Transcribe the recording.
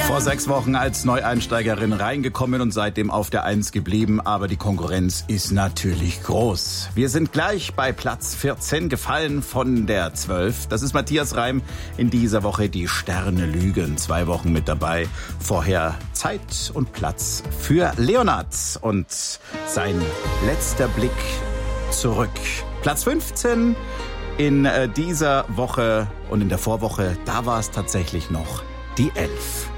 Vor 6 Wochen als Neueinsteigerin reingekommen und seitdem auf der 1 geblieben. Aber die Konkurrenz ist natürlich groß. Wir sind gleich bei Platz 14, gefallen von der 12. Das ist Matthias Reim. In dieser Woche die Sterne lügen. 2 Wochen mit dabei. Vorher Zeit und Platz für Leonard und sein letzter Blick zurück. Platz 15 in dieser Woche und in der Vorwoche, da war es tatsächlich noch die 11.